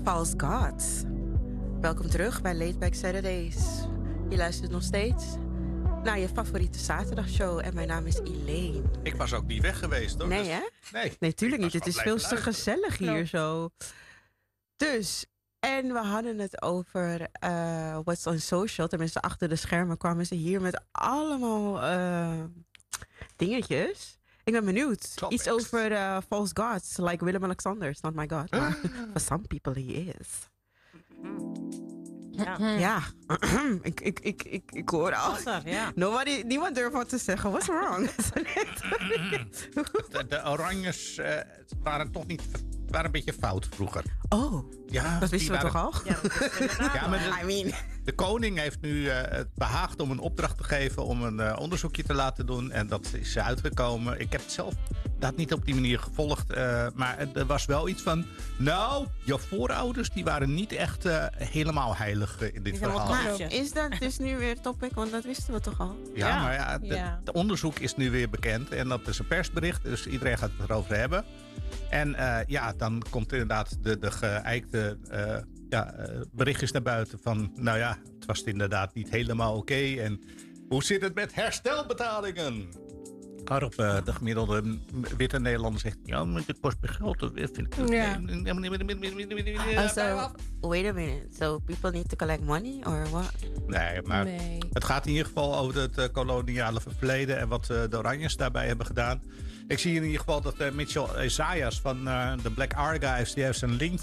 False Gods. Welkom terug bij Late Back Saturdays. Je luistert nog steeds naar je favoriete zaterdagshow. En mijn naam is Elaine. Ik was ook niet weg geweest, hoor. Nee, hè? Nee, tuurlijk niet. Het is veel te gezellig hier zo. Dus, en we hadden het over What's on Social. Tenminste, achter de schermen kwamen ze hier met allemaal dingetjes. Ik ben benieuwd. Topics. Iets over false gods. Like Willem-Alexander is not my god. Maar for some people he is. Ja. Ik hoor al. Niemand durft wat te zeggen. What's wrong? De Oranjes waren toch niet... waren een beetje fout vroeger. Oh, ja, dat wisten we toch al? Ja, maar de koning heeft nu het behaagd om een opdracht te geven... om een onderzoekje te laten doen. En dat is uitgekomen. Ik heb het zelf dat niet op die manier gevolgd. Maar er was wel iets van... Nou, je voorouders die waren niet echt helemaal heilig in dit verhaal. Maar is dat dus nu weer topic? Want dat wisten we toch al? Ja, maar het onderzoek is nu weer bekend. En dat is een persbericht. Dus iedereen gaat het erover hebben. En dan komt inderdaad de geëikte berichtjes naar buiten van... nou ja, het was inderdaad niet helemaal oké. En hoe zit het met herstelbetalingen? Waarop de gemiddelde witte Nederlander zegt... ja, maar het kost me geld. Dat vind ik wait a minute. So people need to collect money or what? Nee, maar het gaat in ieder geval over het koloniale verleden... en wat de Oranjes daarbij hebben gedaan. Ik zie in ieder geval dat Mitchell Isaias van de Black Archives... die heeft zijn link